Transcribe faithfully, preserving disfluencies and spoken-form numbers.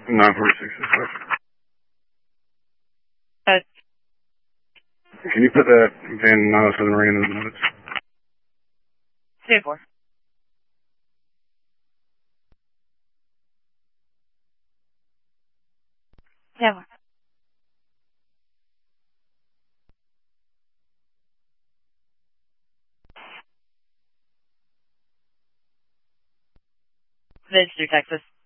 nine forty-six is correct. Uh, Can you put that van nine oh seven ring in the notes? two four. Yeah. Vinster, Texas.